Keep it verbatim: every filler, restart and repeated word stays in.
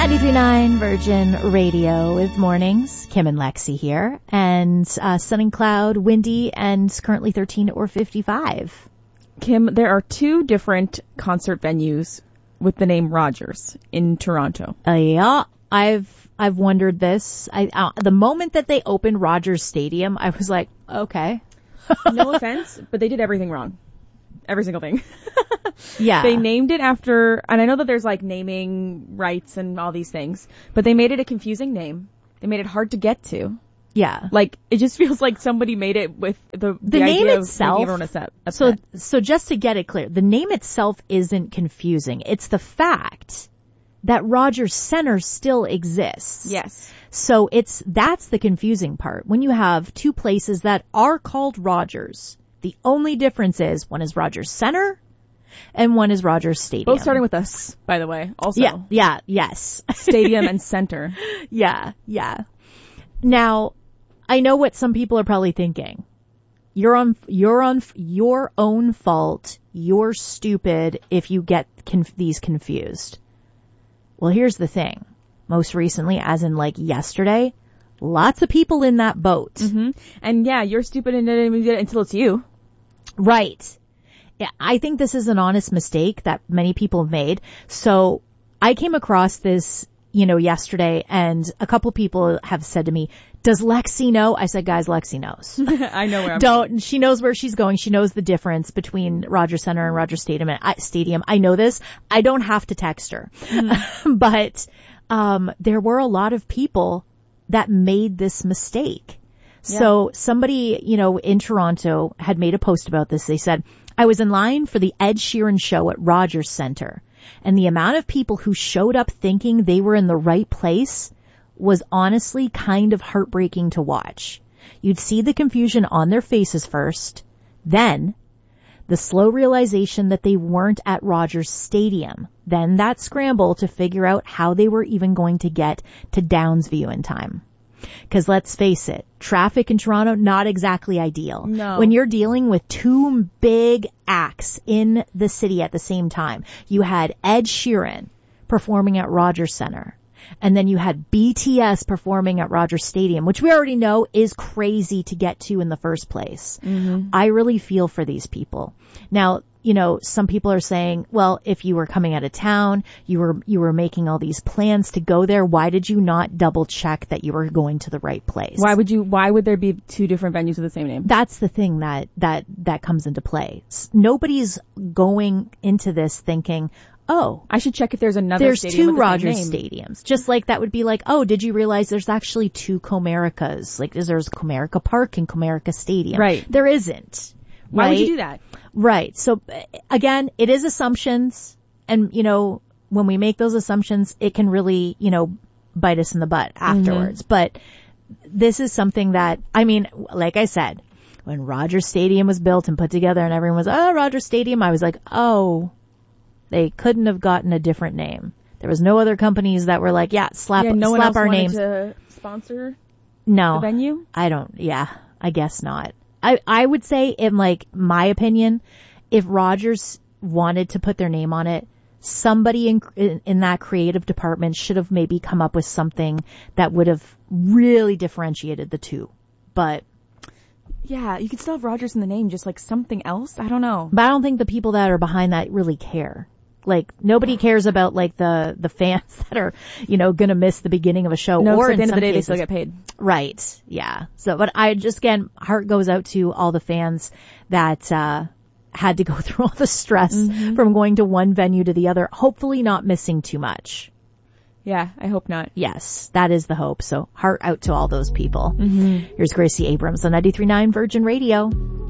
ninety-three point nine Virgin Radio with mornings. Kim and Lexi here. And uh, sunny cloud, windy, and currently thirteen or fifty-five. Kim, there are two different concert venues with the name Rogers in Toronto. Uh, yeah, I've I've wondered this. I uh, the moment that they opened Rogers Stadium, I was like, okay. No offense, but they did everything wrong. Every single thing. Yeah. They named it after, and I know that there's like naming rights and all these things, but they made it a confusing name. They made it hard to get to. Yeah. Like, it just feels like somebody made it with the, the, the name idea itself. Of making everyone upset. So, so just to get it clear, the name itself isn't confusing. It's the fact that Rogers Center still exists. Yes. So it's, that's the confusing part. When you have two places that are called Rogers, the only difference is one is Rogers Center and one is Rogers Stadium. Both starting with us, by the way, also. Yeah, yeah, yes. Stadium and center. Yeah, yeah. Now, I know what some people are probably thinking. You're on, you're on your own fault. You're stupid if you get conf- these confused. Well, here's the thing. Most recently, as in like yesterday, lots of people in that boat. Mm-hmm. And yeah, you're stupid and didn't even get it until it's you. Right. Yeah, I think this is an honest mistake that many people have made. So I came across this, you know, yesterday, and a couple people have said to me, does Lexi know? I said, guys, Lexi knows. I know where I'm Don't, going. She knows where she's going. She knows the difference between Rogers Center and Rogers Stadium. And I, Stadium. I know this. I don't have to text her. Mm. But, um, there were a lot of people that made this mistake. Yeah. So somebody, you know, in Toronto had made a post about this. They said, I was in line for the Ed Sheeran show at Rogers Center, and the amount of people who showed up thinking they were in the right place was honestly kind of heartbreaking to watch. You'd see the confusion on their faces first, then the slow realization that they weren't at Rogers Stadium, then that scramble to figure out how they were even going to get to Downsview in time. Because let's face it, traffic in Toronto, not exactly ideal. No. When you're dealing with two big acts in the city at the same time. You had Ed Sheeran performing at Rogers Center. And then you had B T S performing at Rogers Stadium, which we already know is crazy to get to in the first place. Mm-hmm. I really feel for these people. Now, you know, some people are saying, well, if you were coming out of town, you were, you were making all these plans to go there, why did you not double check that you were going to the right place? Why would you, why would there be two different venues with the same name? That's the thing that, that, that comes into play. Nobody's going into this thinking, oh, I should check if there's another there's stadium two with the Rogers same name. stadiums. Just like that would be like, oh, did you realize there's actually two Comerica's? Like, there's Comerica Park and Comerica Stadium. Right. There isn't. Why right? would you do that? Right. So again, it is assumptions, and you know, when we make those assumptions, it can really, you know, bite us in the butt afterwards. Mm-hmm. But this is something that, I mean, like I said, when Rogers Stadium was built and put together and everyone was, oh, Rogers Stadium, I was like, oh, they couldn't have gotten a different name. There was no other companies that were like, yeah, slap, yeah, no slap one else our wanted names. To sponsor no, the venue? I don't, yeah, I guess not. I, I would say, in like my opinion, if Rogers wanted to put their name on it, somebody in, in, in that creative department should have maybe come up with something that would have really differentiated the two. But yeah, you could still have Rogers in the name, just like something else. I don't know. But I don't think the people that are behind that really care. Like, nobody cares about, like, the, the fans that are, you know, gonna miss the beginning of a show. No, or at the end of the day, cases, they still get paid. Right. Yeah. So, but I just, again, heart goes out to all the fans that, uh, had to go through all the stress mm-hmm. from going to one venue to the other, hopefully not missing too much. Yeah, I hope not. Yes, that is the hope. So, heart out to all those people. Mm-hmm. Here's Gracie Abrams on ninety-three point nine Virgin Radio.